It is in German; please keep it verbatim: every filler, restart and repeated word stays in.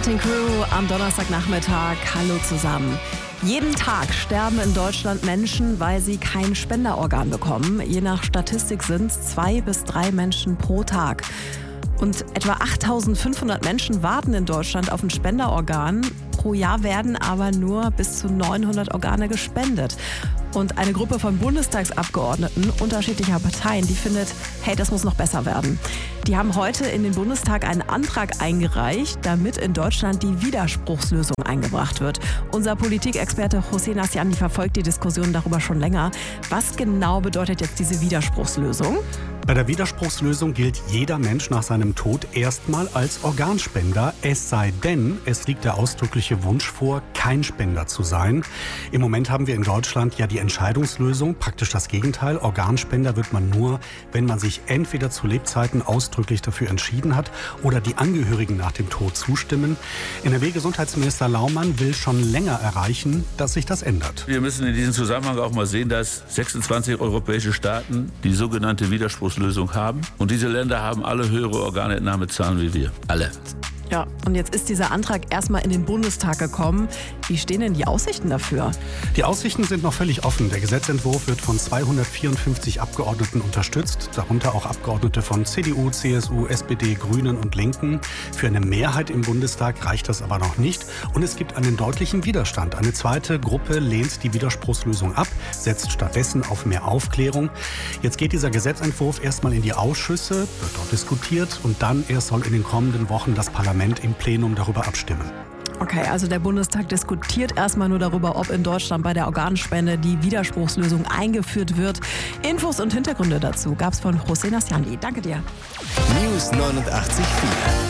Martin Crew am Donnerstagnachmittag. Hallo zusammen. Jeden Tag sterben in Deutschland Menschen, weil sie kein Spenderorgan bekommen. Je nach Statistik sind es zwei bis drei Menschen pro Tag. Und etwa achttausendfünfhundert Menschen warten in Deutschland auf ein Spenderorgan. Pro Jahr werden aber nur bis zu neunhundert Organe gespendet. Und eine Gruppe von Bundestagsabgeordneten unterschiedlicher Parteien, die findet, hey, das muss noch besser werden. Die haben heute in den Bundestag einen Antrag eingereicht, damit in Deutschland die Widerspruchslösung eingebracht wird. Unser Politikexperte José Nassiani verfolgt die Diskussion darüber schon länger. Was genau bedeutet jetzt diese Widerspruchslösung? Bei der Widerspruchslösung gilt jeder Mensch nach seinem Tod erstmal als Organspender, es sei denn, es liegt der ausdrückliche Wunsch vor, kein Spender zu sein. Im Moment haben wir in Deutschland ja die Entscheidungslösung, praktisch das Gegenteil. Organspender wird man nur, wenn man sich entweder zu Lebzeiten ausdrücklich dafür entschieden hat oder die Angehörigen nach dem Tod zustimmen. N R W-Gesundheitsminister Laumann will schon länger erreichen, dass sich das ändert. Wir müssen in diesem Zusammenhang auch mal sehen, dass sechsundzwanzig europäische Staaten die sogenannte Widerspruchslösung haben. Und diese Länder haben alle höhere Organentnahmezahlen wie wir. Alle. Ja, und jetzt ist dieser Antrag erstmal in den Bundestag gekommen. Wie stehen denn die Aussichten dafür? Die Aussichten sind noch völlig offen. Der Gesetzentwurf wird von zweihundertvierundfünfzig Abgeordneten unterstützt, darunter auch Abgeordnete von C D U, C S U, S P D, Grünen und Linken. Für eine Mehrheit im Bundestag reicht das aber noch nicht. Und es gibt einen deutlichen Widerstand. Eine zweite Gruppe lehnt die Widerspruchslösung ab, setzt stattdessen auf mehr Aufklärung. Jetzt geht dieser Gesetzentwurf erstmal in die Ausschüsse, wird dort diskutiert und dann erst soll in den kommenden Wochen das Parlament im Plenum darüber abstimmen. Okay, also der Bundestag diskutiert erstmal nur darüber, ob in Deutschland bei der Organspende die Widerspruchslösung eingeführt wird. Infos und Hintergründe dazu gab es von José Nassiani. Danke dir. News neunundachtzig Komma vier